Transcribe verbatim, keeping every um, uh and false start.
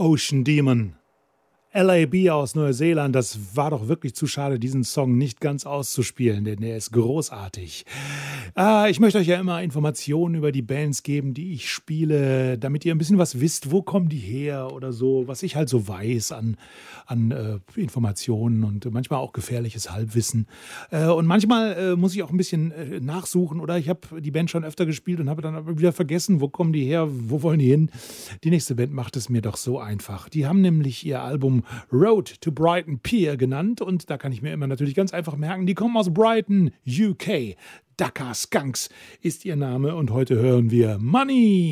Ocean Demon. L A B aus Neuseeland, das war doch wirklich zu schade, diesen Song nicht ganz auszuspielen, denn er ist großartig. Ah, ich möchte euch ja immer Informationen über die Bands geben, die ich spiele, damit ihr ein bisschen was wisst, wo kommen die her oder so, was ich halt so weiß an, an äh, Informationen und manchmal auch gefährliches Halbwissen. Äh, und manchmal äh, muss ich auch ein bisschen äh, nachsuchen oder ich habe die Band schon öfter gespielt und habe dann aber wieder vergessen, wo kommen die her, wo wollen die hin. Die nächste Band macht es mir doch so einfach. Die haben nämlich ihr Album Road to Brighton Pier genannt und da kann ich mir immer natürlich ganz einfach merken, die kommen aus Brighton, U K. Dakar Skunks ist ihr Name und heute hören wir Money.